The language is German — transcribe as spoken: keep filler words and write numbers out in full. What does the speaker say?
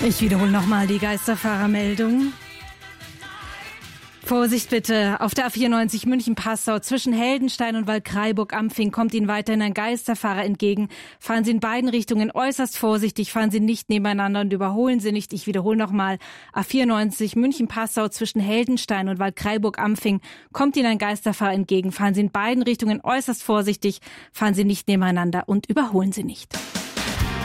Ich wiederhole nochmal die Geisterfahrermeldung. Vorsicht bitte, auf der A vierundneunzig München-Passau zwischen Heldenstein und Waldkraiburg-Ampfing kommt Ihnen weiterhin ein Geisterfahrer entgegen. Fahren Sie in beiden Richtungen äußerst vorsichtig, fahren Sie nicht nebeneinander und überholen Sie nicht. Ich wiederhole nochmal, A vierundneunzig München-Passau zwischen Heldenstein und Waldkraiburg-Ampfing kommt Ihnen ein Geisterfahrer entgegen. Fahren Sie in beiden Richtungen äußerst vorsichtig, fahren Sie nicht nebeneinander und überholen Sie nicht.